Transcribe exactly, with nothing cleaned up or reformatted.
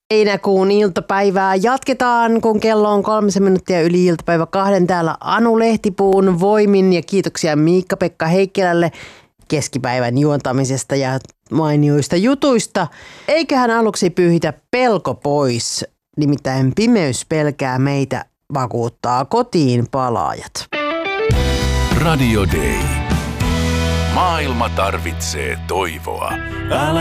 Heinäkuun iltapäivää jatketaan, kun kello on kolmisen minuuttia yli iltapäivä kahden. Täällä Anu Lehtipuun voimin ja kiitoksia Miikka-Pekka Heikkilälle keskipäivän juontamisesta ja mainioista jutuista. Eiköhän aluksi pyyhitä pelko pois, nimittäin pimeys pelkää meitä, vakuuttaa kotiin palaajat. Radio Day. Maailma tarvitsee toivoa. Älä